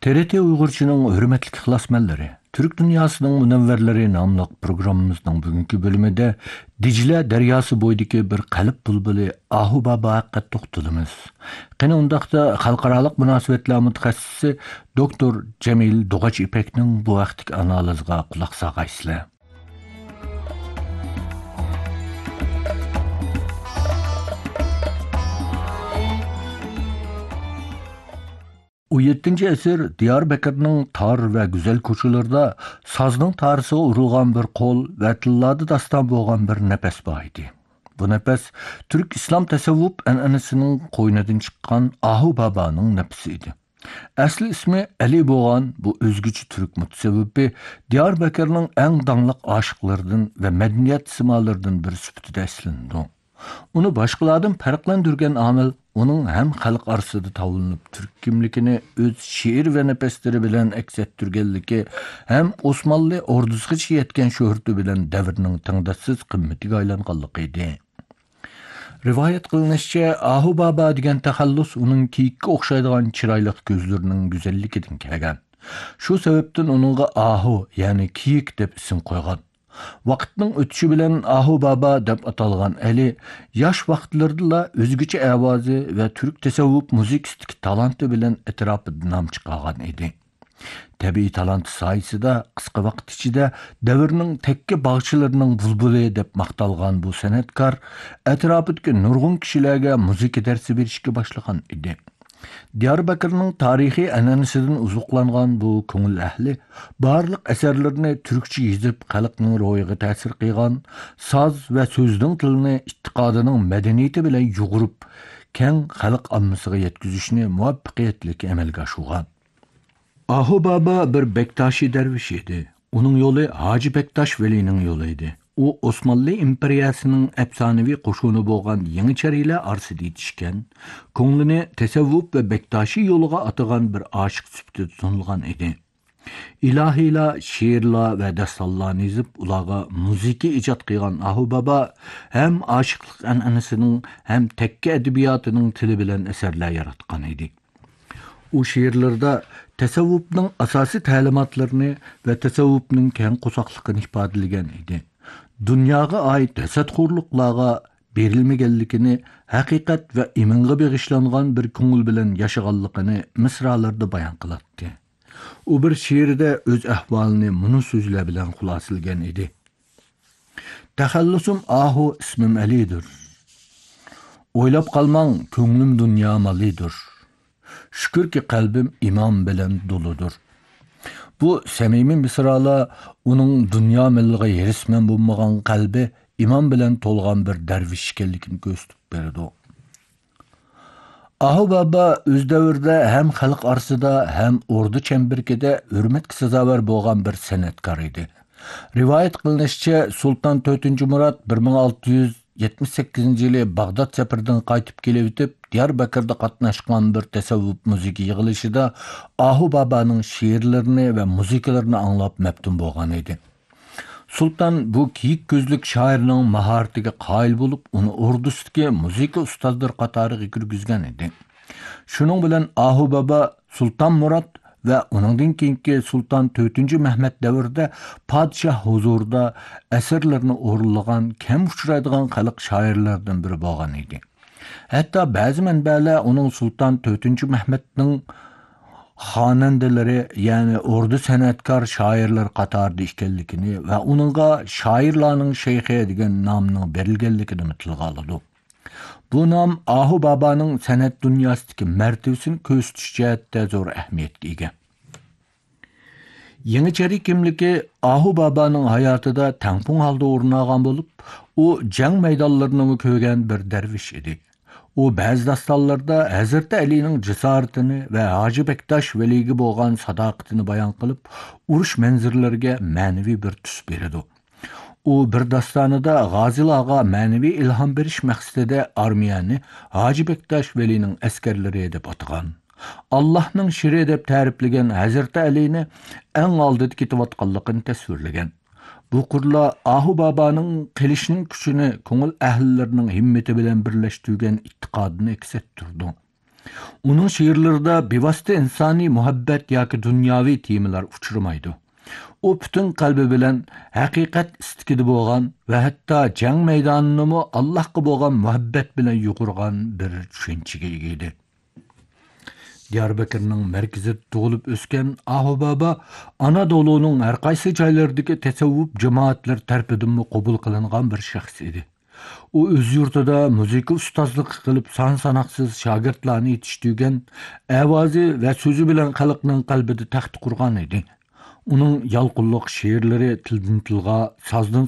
TRT Uyg'urchining hurmatli ixlosmandlari, Türk dunyosining munavvarlari nomli programmamizning bugungi bölümündə Dicle daryosi bo'yidagi bir qalb bulbuli Ahu Baba haqida to'xtalamiz. Qani undaqda xalqarалық munosabatlar mutaxassisi doktor Jamil Dug'ach İpekning bu vaqtdagi analiziga quloq solgaysizlar. O 7-ci əsr Diyarbakırның tar və güzel koşularda sazның tarısıga urulğan bir qol və tillada dastan bolğan bir nəfəs var idi. Bu nəfəs Türk İslam təsavvuf ənənəsinin qoynadan çıqqan Ahu Baba'nın nəfsi idi. Əsli ismi Ali bolğan bu özgücü Türk mutasavvifi Diyarbakırның ən danlıq aşıqlarından və mədəniyyət simalarından bir sübütüdə əslindi. Onu başqalardan farqlandırgan amil onun hem xalq arasında tavlanıp Türk kimlikini öz şiir ve nefesleri bilen aks ettirgenligi hem Osmanlı ordusuga yetken şöhreti bilen devrinin tangdatsız kımmetiga aylanganligi idi. Rivayet kılınishicha Ahu Baba degan taxallus onun kiyikka o'xshaydigan chiroyli ko'zlarining go'zalligidan kelgan. Shu sababdan onunga Ahu yani kiyik deb ism qo'ygan. Vaqtning o'tishi bilan Ahu Baba deb atalgan Ali yosh vaqtlarida o'zgacha ovozi va turk tasavvuf musiqisidagi talanti bilan etrofida nom chiqargan edi. Tabiiy talant sayesida qisqa vaqt ichida davrning tekka bog'chilarining bulbuli deb maqtalgan bu san'atkor atrofidagi nurg'un kishilarga musiqa darsi berishga boshlagan edi. Diyarbakırның tarixiy an'anasidan uzuqlangan bu ko'ngil ahli barliq asarlarni turkcha yozib xalqning ro'yiga ta'sir qilgan, soz va so'zning tilini ittiqodining madaniyati bilan yug'urib, keng xalq ommasiga yetkazishni muvaffaqiyatli amalga oshirgan. Ahu Baba bir Bektashi darvish edi. Uning yo'li Hoji Bektash Velining yo'li edi. O Osmanlı imperiyasının efsanevi qo'shuni bo'lgan Yeniçeriler arsida yetishgan, ko'nglini tasavvuf ve Bektashi yo'liga atagan bir aşık sifatida sunilgan edi. İlahiylar, şiirlar ve dastanlarni yozib, ularga musiqa ijod qilgan Ahu Baba hem aşıqlık an'anasining hem tekka edebiyotining tili bilan asarlar yaratgan edi. O şiirlarda tasavvufning asosiy ta'limotlarini ve tasavvufning keng qo'soqligini ifodalagan edi. Dunyoga ait hasadxo'rliqlarga berilmaganligini, haqiqat va imonga bag'ishlangan bir ko'ngil bilan yashaganligini misralarda bayon qiladi. U bir she'rida o'z ahvolini muni so'zlar bilan xuloslagan edi. Taxallusum Ahu, ismim Alidir. O'ylab qolmang, ko'nglim dunyo malidir. Şükürki qalbim imon bilan doludur. Bu samimiy misralar onun dünya milliga yerismen bo'lmagan qalbi iman bilan to'lgan bir darvish ekanligini ko'rsatib berdi. Ahu Baba o'z davrida ham xalq orasida ham ordu chembirkida hurmatga sazovor bo'lgan bir san'atkor edi. Rivoyat qilinishicha Sultan 4-Murod 1678-yili Bag'dod safaridan qaytib kelib o'tib, Diyarbakırda qatnashgan bir tasavvuf musiqa yig'ilishida Ahu Baba'nın şiirlerini ve musiqalarini anlab məftun bo'lgan edi. Sultan bu kiyik ko'zlik shoirning mahoratiga qoyil bo'lib, uni ordusidagi musiqa ustozlar qatoriga kirgizgan edi. Shuning bilan Ahu Baba Sultan Murod ve onundan keyingi Sultan 4-Mehmet davrida podshoh huzurida asarlarni o'rinlagan, kam uchraydigan xalq shoirlardan biri bo'lgan edi. Hatta bazı manbalar onun Sultan 4-Mehmet'nin xonandalari, yani ordu san'atkor shoirlar qatorida ekanligini va uningga shoirlarning shayxi degan nomning berilganligini tilga oladi. Bu nom Ahu Baba'nın san'at dunyosidagi martabasini ko'rsatish jihatda zo'r ahamiyatga ega. Yeniçeri kimligi Ahu Baba'nın hayotida tangpung holda o'rin olgan bo'lib, u jang maydonlarini ko'rgan bir darvish edi. O ba'zi dastonlarda Hazreti Ali'ning jasoratini va Hoji Bektash Veliga bo'lgan sadoqatini bayon qilib, urush manzirlariga ma'naviy bir tus beradi. U bir dastonida g'ozilarga ma'naviy ilhom berish maqsadida armiyani Hoji Bektash Velining askarlari deb atagan. Allohning shiri deb ta'riflagan Hazreti Ali'ni eng oldida ketayotganligini tasvirlagan. Bu qurlar Ahu Baba'nın qilishning kuchini ko'ngil ahllarining himmati bilan birlashtirgan ittiqodini aks ettirdi. Uning she'rlarida bevosita insoniy muhabbat yoki dunyoviy temalar uchramaydi. U butun qalbi bilan haqiqat istikida bo'lgan va hatto jang maydonini Allohga bo'lgan muhabbat bilan yo'qirgan bir tushunchaga ega edi. Diyarbakırning markazida tug'ilib o'sgan Ahu Baba Anadoluning har qaysi joylaridagi tasavvuf jamoatlar tarafidan qabul qilingan bir shaxs edi. U o'z yurtida musiqa ustozligi qilib son-sanoqsiz shogirdlarni yetishtirgan, ovozi va so'zi bilan xalqning qalbida taxt qurgan edi. Uning yalqinliq she'rlari tildan tilga, sozdan